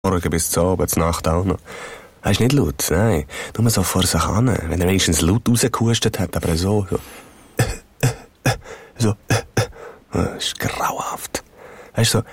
Morgen bis zur Abend, zur Nacht auch noch. Er ist nicht laut, nein. Nur so vor sich hin. Wenn er wenigstens laut rausgehustet hat, aber so. Das ist grauenhaft. Er ist so.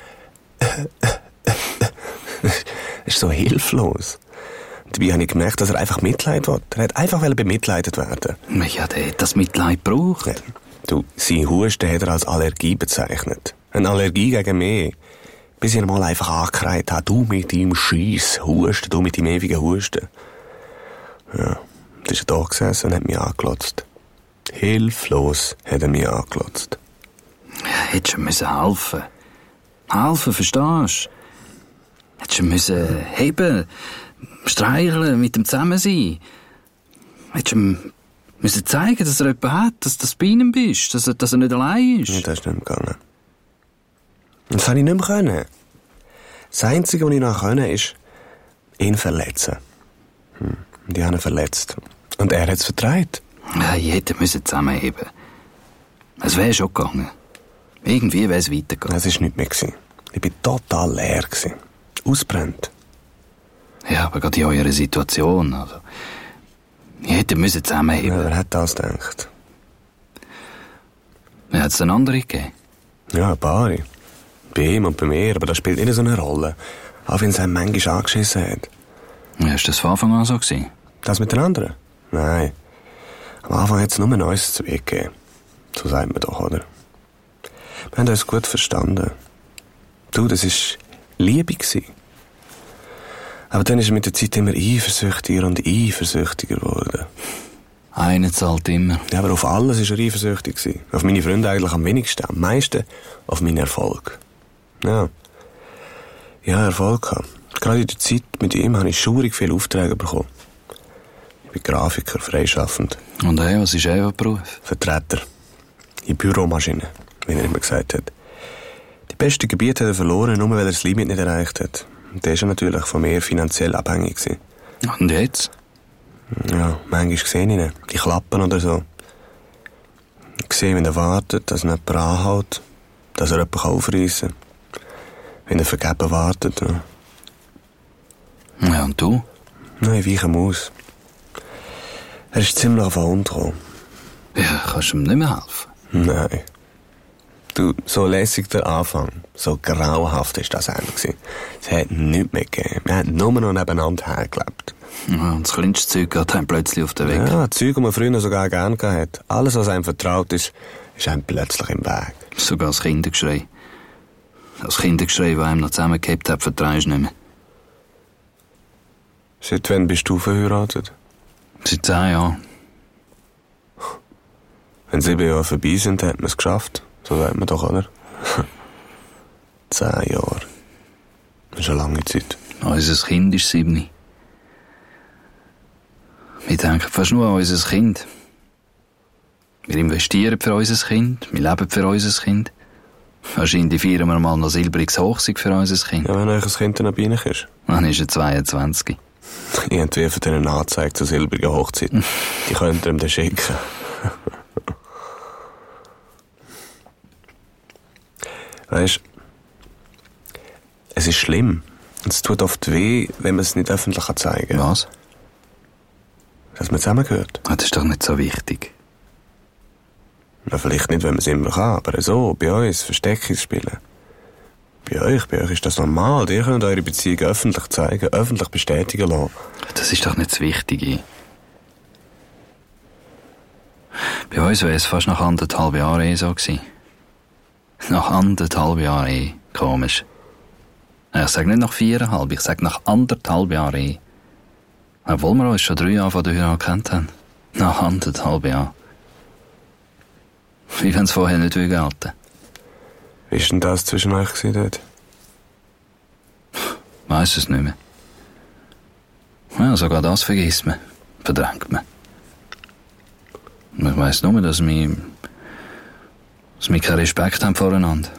Er ist so hilflos. Dabei habe ich gemerkt, dass er einfach Mitleid will. Er hat einfach bemitleidet werden. Ja, der hat das Mitleid gebraucht. Ja. Du, sein Husten hat er als Allergie bezeichnet. Eine Allergie gegen mich. Bis ich ihn mal einfach angekreit habe. Du mit deinem Scheiss Husten, du mit deinem ewigen Husten. Ja, da ist er da gesessen und hat mich angelotzt. Hilflos hat er mich angelotzt. Ja, hättest du müssen helfen. Helfen, verstehst du? Hättest du müssen heben, streicheln, mit ihm zusammen sein. Hättest du müssen zeigen, dass er jemanden hat, dass du bei ihm bist, dass er nicht allein ist. Ja, das ist nicht mehr gegangen. Das habe ich nicht mehr können. Das Einzige, was ich noch können, ist ihn verletzen. Und ich habe ihn verletzt. Und er hat es vertreibt. Ja, ich hätte müssen zusammenheben. Es wäre schon gegangen. Irgendwie wäre es weitergegangen. Es war nichts mehr gewesen. Ich war total leer gewesen. Ausbrennt. Ja, aber gerade in eurer Situation, also. Ich hätte müssen zusammenheben. Ja, wer hat das gedacht? Hat es einen anderen gegeben? Ja, ein paar. Bei ihm und bei mir, aber das spielt nicht so eine Rolle. Auch wenn es einem manchmal angeschissen hat. Ja, ist das von Anfang an so gewesen? Das mit den anderen? Nein. Am Anfang hat es nur uns zu Weg gegeben. So sagt man doch, oder? Wir haben uns gut verstanden. Du, das war Liebe gewesen. Aber dann ist er mit der Zeit immer eifersüchtiger und eifersüchtiger geworden. Einer zahlt immer. Ja, aber auf alles war er eifersüchtig gewesen. Auf meine Freunde eigentlich am wenigsten. Am meisten auf meinen Erfolg. Ja. Ja, Erfolg gehabt. Gerade in der Zeit mit ihm habe ich schaurig viele Aufträge bekommen. Ich bin Grafiker, freischaffend. Und was ist euer Beruf? Vertreter. In Büromaschinen, wie er immer gesagt hat. Die besten Gebiete hat er verloren, nur weil er das Limit nicht erreicht hat. Und der ist natürlich von mir finanziell abhängig gewesen. Und jetzt? Ja, manchmal sehe ich ihn. Die Klappen oder so. Ich sehe, wenn er wartet, dass ihn jemand anhält, dass er jemanden aufreissen kann. Wenn er vergeben wartet. Ja. Ja, und du? Nein, wie ich ihm aus. Er ist ziemlich auf den Hund gekommen. Ja, kannst du ihm nicht mehr helfen? Nein. Du, so lässig der Anfang, so grauenhaft ist das einer gewesen. Es hat nichts mehr gegeben. Wir haben nur noch nebeneinander hergelebt. Ja, und das kleinste Zeug geht einem plötzlich auf den Weg. Ja, Zeug, die man früher sogar gerne gehabt hat. Alles, was einem vertraut ist, ist einem plötzlich im Weg. Sogar das Kindergeschrei. Das Kindergeschrei, das einem noch zusammengehabt hat, vertraust du nicht mehr. Seit wann bist du verheiratet? Seit 10 Jahren. Wenn 7 Jahre vorbei sind, hat man es geschafft. So sagt man doch, oder? 10 Jahre. Das ist eine lange Zeit. Unser Kind ist 7. Wir denken fast nur an unser Kind. Wir investieren für unser Kind, wir leben für unser Kind. Wahrscheinlich feiern wir mal noch silbriges Hochzeit für unser Kind. Ja, wenn euch ein Kind dann bei euch ist. Dann ist er 22. Ich entwerfe dir eine Anzeige zur silbrigen Hochzeit. Die könnt ihr ihm dann schicken. Weisst, es ist schlimm. Es tut oft weh, wenn man es nicht öffentlich zeigen kann. Was? Dass man zusammengehört. Das ist doch nicht so wichtig. Na, vielleicht nicht, wenn man es immer kann, aber so, bei uns, Versteckis spielen. Bei euch ist das normal. Ihr könnt eure Beziehung öffentlich zeigen, öffentlich bestätigen lassen. Das ist doch nicht das Wichtige. Bei uns wäre es fast nach 1,5 Jahren so gewesen. Nach 1,5 Jahren Komisch. Ich sage nicht nach 4,5, ich sage nach 1,5 Jahren Obwohl wir uns schon 3 Jahre von der Heirat gekannt haben. Nach 1,5 Jahren. Wie wenn es vorher nicht gelten. Wie war denn das zwischen euch dort? Weiss es nicht mehr. Ja, sogar das vergisst man. Verdrängt man. Ich weiss nur, dass wir keinen Respekt haben voreinander.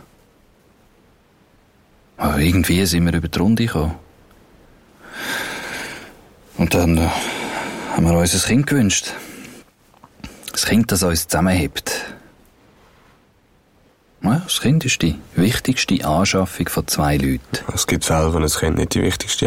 Aber irgendwie sind wir über die Runde gekommen. Und dann haben wir uns ein Kind gewünscht. Ein Kind, das uns zusammenhält. Ja, das Kind ist die wichtigste Anschaffung von 2 Leuten. Es gibt Fälle, wo ein Kind nicht die wichtigste